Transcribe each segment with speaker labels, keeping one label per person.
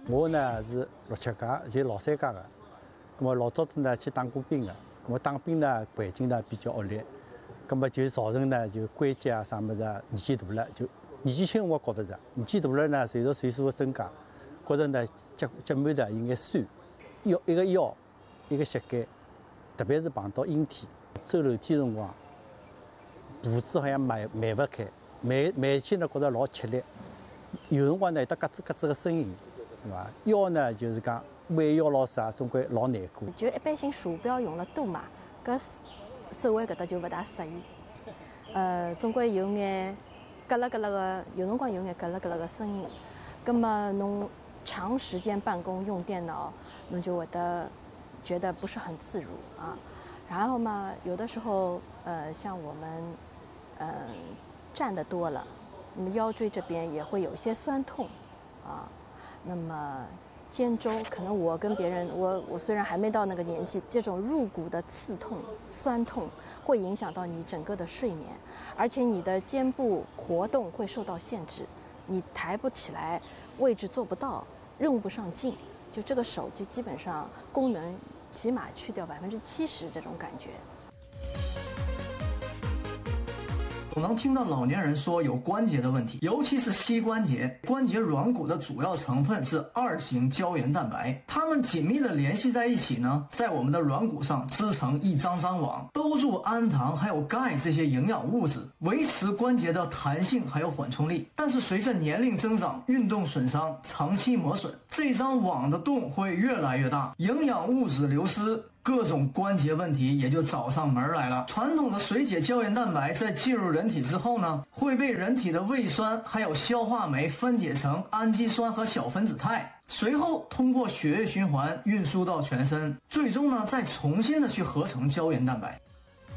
Speaker 1: 我呢是67届，就老三届的。那么老早子呢去当过兵的，那么当兵呢环境呢比较恶劣，那么就造成呢就关节啊啥么子啊年纪大了，就年纪轻我觉得是，年纪大了呢随着岁数的增加，觉着呢脚腕的有眼酸，一个腰，一个膝盖，特别是碰到阴天，走楼梯辰光，步子好像迈不开，迈起呢觉着老吃力，有辰光呢有得咯吱咯吱的声音，对伐？腰呢就是讲弯腰老啥，总归老难过。
Speaker 2: 就一般性鼠标用了多嘛，搿手腕搿搭就勿大适宜，总归有眼咯啦咯啦个，有辰光有眼咯啦咯啦个声音。葛么侬长时间办公用电脑，侬就会得觉得不是很自如啊。然后嘛，有的时候像我们站得多了，那么腰椎这边也会有一些酸痛啊。那么肩周可能我跟别人，我虽然还没到那个年纪，这种入骨的刺痛、酸痛会影响到你整个的睡眠，而且你的肩部活动会受到限制，你抬不起来，位置做不到，用不上劲，就这个手就基本上功能起码去掉70%这种感觉。
Speaker 3: 总能听到老年人说有关节的问题，尤其是膝关节。关节软骨的主要成分是2型胶原蛋白，它们紧密的联系在一起呢，在我们的软骨上织成一张张网，兜住氨糖还有钙这些营养物质，维持关节的弹性还有缓冲力。但是随着年龄增长、运动损伤、长期磨损，这张网的洞会越来越大，营养物质流失，各种关节问题也就找上门来了。传统的水解胶原蛋白在进入人体之后呢，会被人体的胃酸还有消化酶分解成氨基酸和小分子肽，随后通过血液循环运输到全身，最终呢再重新的去合成胶原蛋白。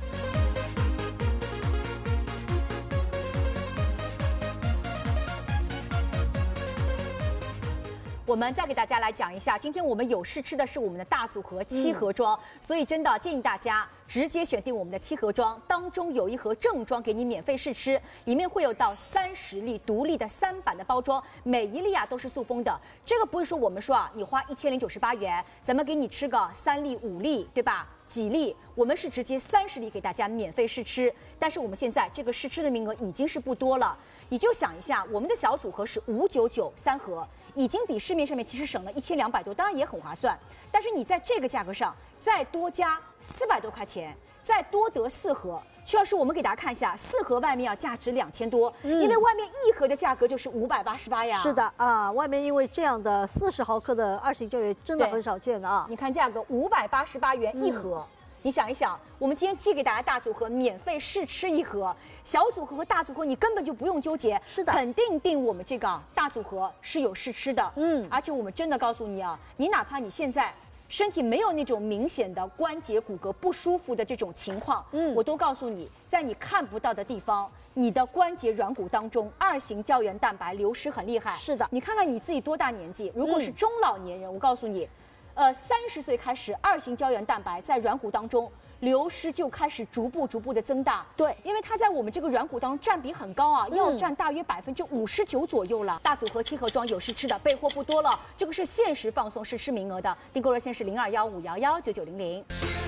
Speaker 4: 我们再给大家来讲一下，今天我们有试吃的是我们的大组合7盒装，所以真的建议大家直接选定我们的7盒装，当中有1盒正装给你免费试吃，里面会有到30粒独立的3版的包装，每一粒啊都是塑封的。这个不是说我们说啊，你花1098元，咱们给你吃个3粒5粒，对吧？几粒，我们是直接30粒给大家免费试吃，但是我们现在这个试吃的名额已经是不多了，你就想一下，我们的小组合是599 3盒，已经比市面上面其实省了1200多，当然也很划算。但是你在这个价格上再多加400多块钱，再多得4盒。徐老师，我们给大家看一下，4盒外面要价值2000多，因为外面1盒的价格就是588呀。
Speaker 5: 是的啊，外面因为这样的40毫克的2型胶原真的很少见的啊。
Speaker 4: 你看价格588元1盒。你想一想，我们今天寄给大家大组合，免费试吃1盒，小组合和大组合你根本就不用纠结，
Speaker 5: 是的，
Speaker 4: 肯定定我们这个大组合是有试吃的，而且我们真的告诉你啊，你哪怕你现在身体没有那种明显的关节骨骼不舒服的这种情况，我都告诉你，在你看不到的地方，你的关节软骨当中2型胶原蛋白流失很厉害。
Speaker 5: 是的，
Speaker 4: 你看看你自己多大年纪，如果是中老年人，我告诉你。30岁开始，2型胶原蛋白在软骨当中流失就开始逐步的增大。
Speaker 5: 对，
Speaker 4: 因为它在我们这个软骨当中占比很高啊，要占大约59%左右了。大组合7盒装有试吃的，备货不多了，这个是限时放送试吃名额的，订购热线是0215119900。